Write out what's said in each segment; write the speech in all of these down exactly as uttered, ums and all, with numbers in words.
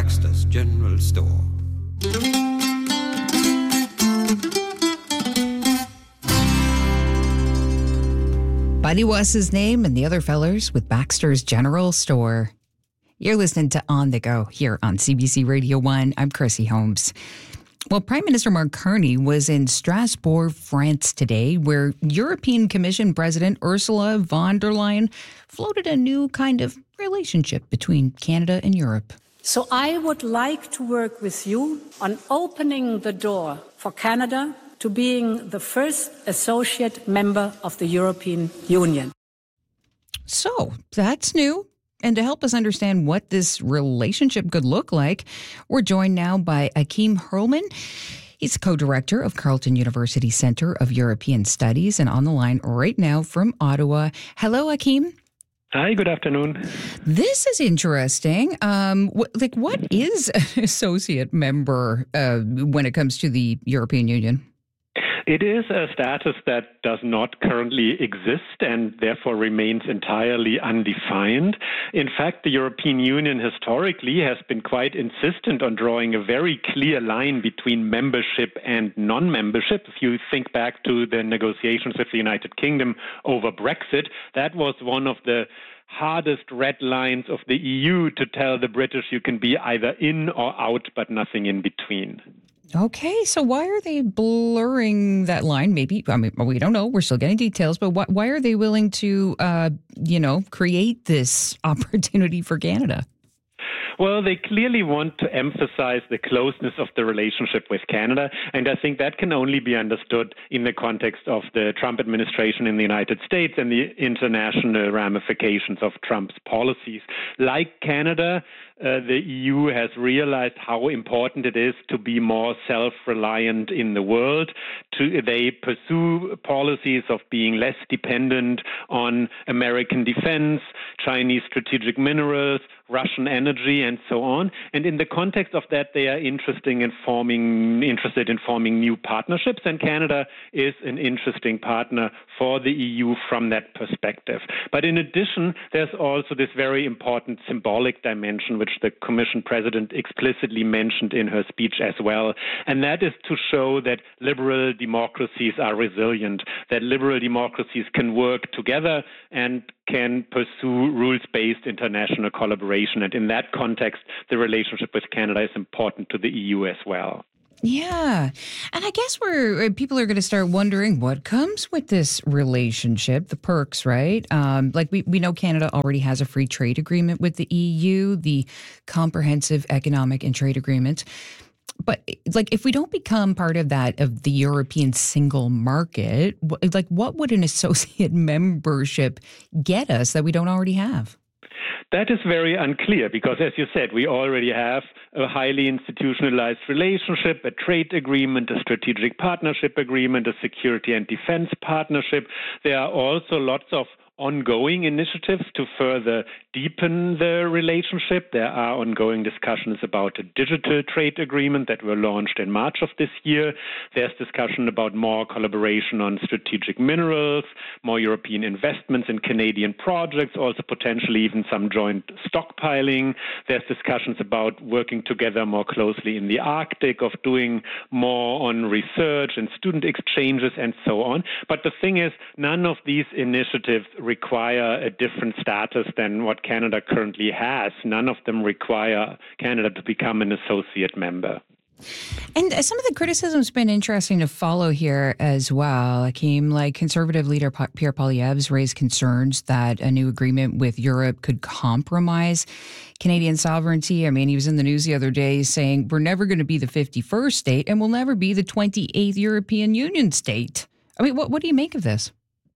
Baxter's General Store. Buddy was his name, and the other fellers with Baxter's General Store. You're listening to On the Go here on C B C Radio one. I'm Chrissy Holmes. Well, Prime Minister Mark Carney was in Strasbourg, France today, where European Commission President Ursula von der Leyen floated a new kind of relationship between Canada and Europe. So I would like to work with you on opening the door for Canada to being the first associate member of the European Union. So that's new. And to help us understand what this relationship could look like, we're joined now by Achim Hurlman. He's co-director of Carleton University Centre of European Studies and on the line right now from Ottawa. Hello, Achim. Hi, good afternoon. This is interesting. Um, wh- like, what is an associate member uh, when it comes to the European Union? It is a status that does not currently exist and therefore remains entirely undefined. In fact, the European Union historically has been quite insistent on drawing a very clear line between membership and non-membership. If you think back to the negotiations with the United Kingdom over Brexit, that was one of the hardest red lines of the E U to tell the British you can be either in or out, but nothing in between. Okay, so why are they blurring that line? Maybe, I mean, we don't know. We're still getting details, but why, why are they willing to, uh, you know, create this opportunity for Canada? Well, they clearly want to emphasize the closeness of the relationship with Canada, and I think that can only be understood in the context of the Trump administration in the United States and the international ramifications of Trump's policies. Like Canada, uh, the E U has realized how important it is to be more self-reliant in the world. To, they pursue policies of being less dependent on American defense, Chinese strategic minerals, Russian energy, and so on. And in the context of that, they are interested in forming, interested in forming new partnerships, and Canada is an interesting partner for the E U from that perspective. But in addition, there's also this very important symbolic dimension, which the Commission President explicitly mentioned in her speech as well, and that is to show that liberal democracies are resilient, that liberal democracies can work together and can pursue rules-based international collaboration. And in that context, the relationship with Canada is important to the E U as well. Yeah. And I guess where people are going to start wondering what comes with this relationship, the perks, right? Um, like we, we know Canada already has a free trade agreement with the E U, the Comprehensive Economic and Trade Agreement. But like, if we don't become part of that, of the European single market, like what would an associate membership get us that we don't already have? That is very unclear because, as you said, we already have a highly institutionalized relationship, a trade agreement, a strategic partnership agreement, a security and defense partnership. There are also lots of ongoing initiatives to further deepen the relationship. There are ongoing discussions about a digital trade agreement that were launched in March of this year. There's discussion about more collaboration on strategic minerals, more European investments in Canadian projects, also potentially even some joint stockpiling. There's discussions about working together more closely in the Arctic, of doing more on research and student exchanges and so on. But the thing is, none of these initiatives require a different status than what Canada currently has. None of them require Canada to become an associate member. And some of the criticism's been interesting to follow here as well, Achim. Like Conservative leader Pierre Poilievre's raised concerns that a new agreement with Europe could compromise Canadian sovereignty. I mean, he was in the news the other day saying we're never going to be the fifty-first state and we'll never be the twenty-eighth European Union state. I mean, what, what do you make of this?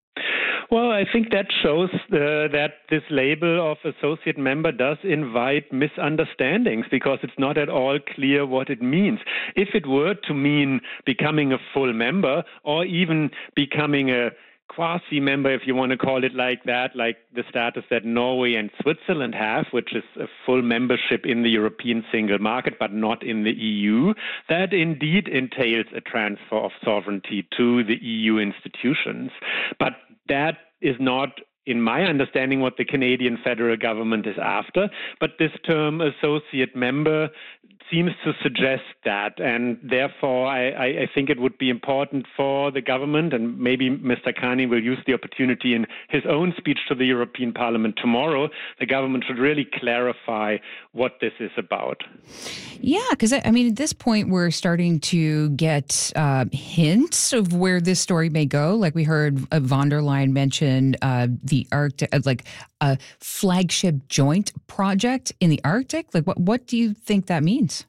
Well, I think that shows uh, that this label of associate member does invite misunderstandings because it's not at all clear what it means. If it were to mean becoming a full member or even becoming a quasi-member, if you want to call it like that, like the status that Norway and Switzerland have, which is a full membership in the European single market, but not in the E U, that indeed entails a transfer of sovereignty to the E U institutions. But that is not in my understanding, what the Canadian federal government is after. But this term associate member seems to suggest that. And therefore, I, I think it would be important for the government, and maybe Mister Carney will use the opportunity in his own speech to the European Parliament tomorrow, the government should really clarify what this is about. Yeah, because, I mean, at this point, we're starting to get uh, hints of where this story may go. Like we heard uh, von der Leyen mention uh, the Arctic, uh, like a flagship joint project in the Arctic. Like, what, what do you think that means?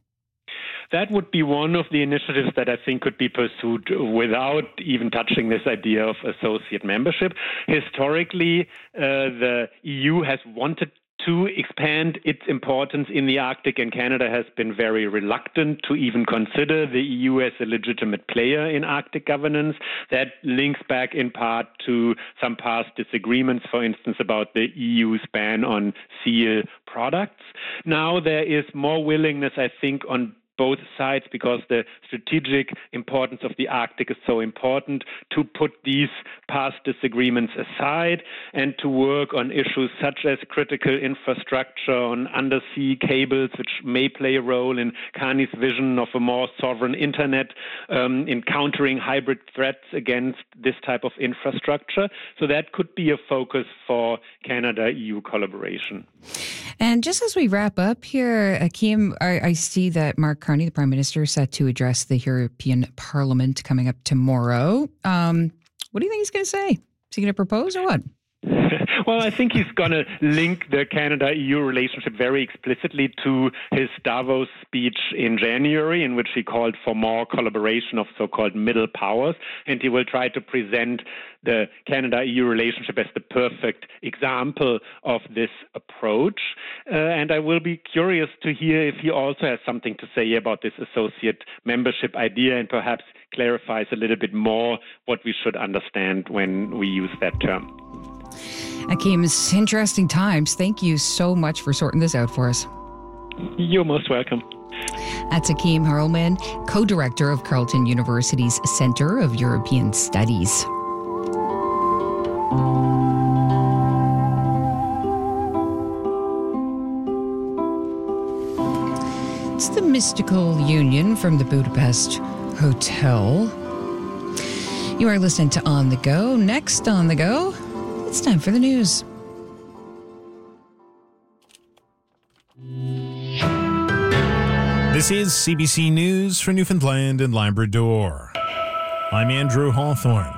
That would be one of the initiatives that I think could be pursued without even touching this idea of associate membership. Historically, uh, the E U has wanted to expand its importance in the Arctic, and Canada has been very reluctant to even consider the E U as a legitimate player in Arctic governance. That links back in part to some past disagreements, for instance, about the E U's ban on seal products. Now there is more willingness, I think, on both sides, because the strategic importance of the Arctic is so important, to put these past disagreements aside and to work on issues such as critical infrastructure, on undersea cables, which may play a role in Carney's vision of a more sovereign internet, um, in countering hybrid threats against this type of infrastructure. So that could be a focus for Canada-E U collaboration. And just as we wrap up here, Akim, I, I see that Mark Carney, the Prime Minister, is set to address the European Parliament coming up tomorrow. Um, what do you think he's going to say? Is he going to propose or what? Well, I think he's going to link the Canada-E U relationship very explicitly to his Davos speech in January, in which he called for more collaboration of so-called middle powers, and he will try to present the Canada-E U relationship as the perfect example of this approach. Uh, and I will be curious to hear if he also has something to say about this associate membership idea, and perhaps clarifies a little bit more what we should understand when we use that term. Akim, it's interesting times. Thank you so much for sorting this out for us. You're most welcome. That's Akim Harlman, co-director of Carleton University's Center of European Studies. It's the Mystical Union from the Budapest Hotel. You are listening to On the Go. Next on the Go, it's time for the news. This is C B C News for Newfoundland and Labrador. I'm Andrew Hawthorne.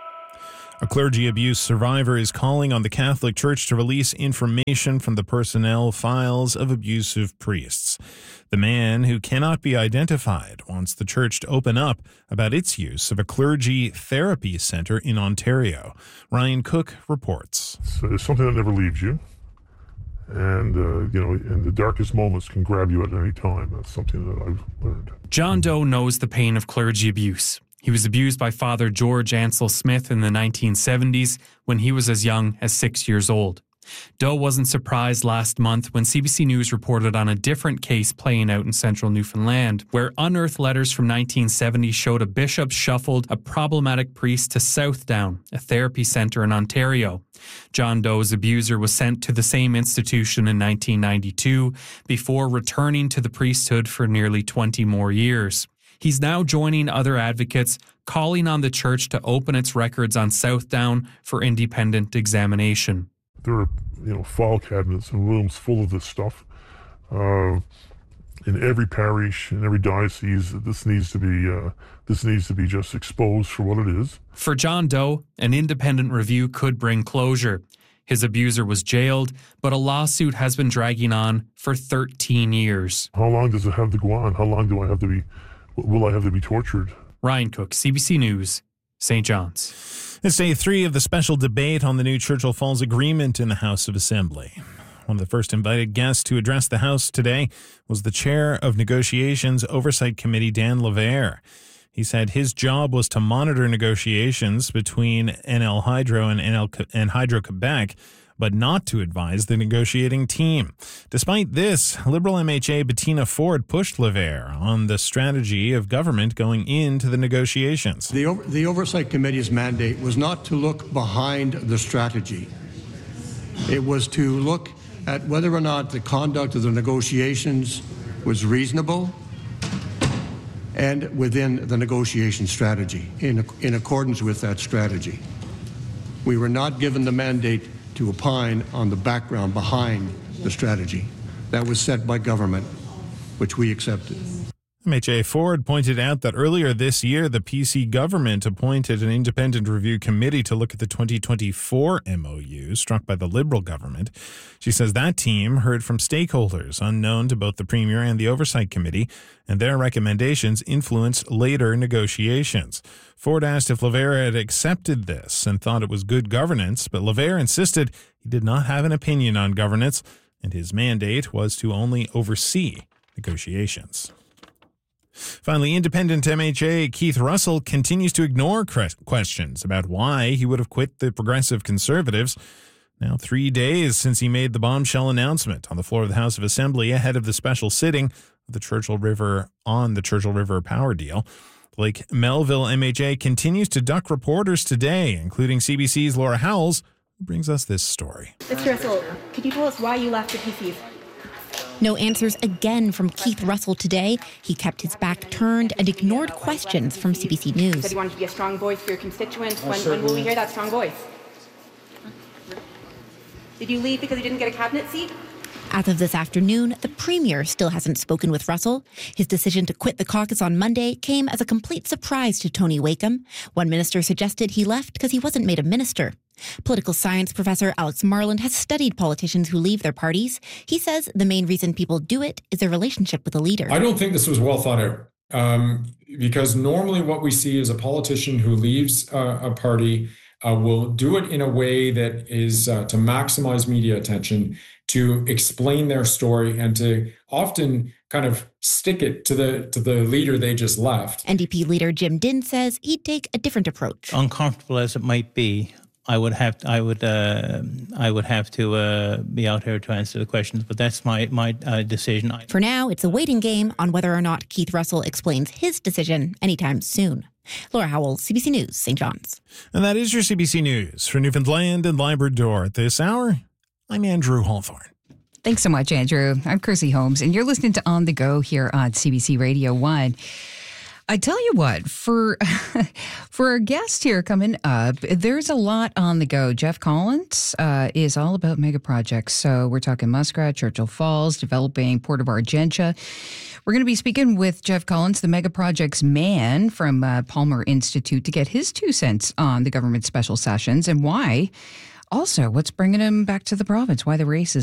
A clergy abuse survivor is calling on the Catholic Church to release information from the personnel files of abusive priests. The man, who cannot be identified, wants the church to open up about its use of a clergy therapy center in Ontario. Ryan Cook reports. It's something that never leaves you. And, uh, you know, in the darkest moments can grab you at any time. That's something that I've learned. John Doe knows the pain of clergy abuse. He was abused by Father George Ansel Smith in the nineteen seventies when he was as young as six years old. Doe wasn't surprised last month when C B C News reported on a different case playing out in central Newfoundland, where unearthed letters from nineteen seventy showed a bishop shuffled a problematic priest to Southdown, a therapy centre in Ontario. John Doe's abuser was sent to the same institution in nineteen ninety-two before returning to the priesthood for nearly twenty more years. He's now joining other advocates, calling on the church to open its records on Southdown for independent examination. There are, you know, file cabinets and rooms full of this stuff. Uh, in every parish, in every diocese, this needs to be uh, this needs to be just exposed for what it is. For John Doe, an independent review could bring closure. His abuser was jailed, but a lawsuit has been dragging on for thirteen years. How long does it have to go on? How long do I have to be? Will I have to be tortured? Ryan Cook, C B C News, Saint John's. It's day three of the special debate on the new Churchill Falls Agreement in the House of Assembly. One of the first invited guests to address the House today was the chair of Negotiations Oversight Committee, Dan Levair. He said his job was to monitor negotiations between N L Hydro and N L and Hydro-Quebec, but not to advise the negotiating team. Despite this, Liberal M H A Bettina Ford pushed Levair on the strategy of government going into the negotiations. The, over, the Oversight Committee's mandate was not to look behind the strategy. It was to look at whether or not the conduct of the negotiations was reasonable and within the negotiation strategy, in, in accordance with that strategy. We were not given the mandate to opine on the background behind the strategy. That was set by government, which we accepted. M H A Ford pointed out that earlier this year, the P C government appointed an independent review committee to look at the twenty twenty-four M O U struck by the Liberal government. She says that team heard from stakeholders unknown to both the Premier and the Oversight Committee, and their recommendations influenced later negotiations. Ford asked if Laver had accepted this and thought it was good governance, but Laver insisted he did not have an opinion on governance, and his mandate was to only oversee negotiations. Finally, independent M H A Keith Russell continues to ignore questions about why he would have quit the Progressive Conservatives. Now three days since he made the bombshell announcement on the floor of the House of Assembly ahead of the special sitting of the Churchill River on the Churchill River power deal. Lake Melville M H A continues to duck reporters today, including C B C's Laura Howells, who brings us this story. Mister Russell, could you tell us why you left the P Cs? No answers again from Keith Russell today. He kept his back turned and ignored questions from C B C News. You said you wanted to be a strong voice for your constituents. When, when will we hear that strong voice? Did you leave because you didn't get a cabinet seat? As of this afternoon, the Premier still hasn't spoken with Russell. His decision to quit the caucus on Monday came as a complete surprise to Tony Wakeham. One minister suggested he left because he wasn't made a minister. Political science professor Alex Marland has studied politicians who leave their parties. He says the main reason people do it is their relationship with a leader. I don't think this was well thought out, um, because normally what we see is a politician who leaves uh, a party uh, will do it in a way that is uh, to maximize media attention, to explain their story, and to often kind of stick it to the to the leader they just left. N D P leader Jim Dinn says he'd take a different approach. Uncomfortable as it might be, I would have I would uh, I would have to uh, be out here to answer the questions, but that's my my uh, decision. For now, it's a waiting game on whether or not Keith Russell explains his decision anytime soon. Laura Howell, C B C News, Saint John's. And that is your C B C News for Newfoundland and Labrador at this hour. I'm Andrew Hawthorne. Thanks so much, Andrew. I'm Kirsty Holmes, and you're listening to On the Go here on C B C Radio one. I tell you what, for for our guest here coming up, there's a lot on the go. Jeff Collins uh, is all about mega projects. So we're talking Muskrat, Churchill Falls, developing Port of Argentia. We're going to be speaking with Jeff Collins, the mega projects man from uh, Palmer Institute, to get his two cents on the government special sessions and why. Also, what's bringing him back to the province, why the race is